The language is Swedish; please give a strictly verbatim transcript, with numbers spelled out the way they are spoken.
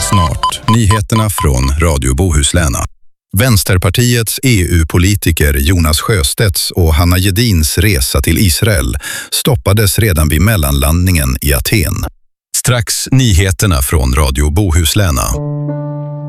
Snart, nyheterna från Radio Bohuslän. Vänsterpartiets E U-politiker Jonas Sjöstedts och Hanna Gedins resa till Israel stoppades redan vid mellanlandningen i Aten. Strax nyheterna från Radio Bohuslän.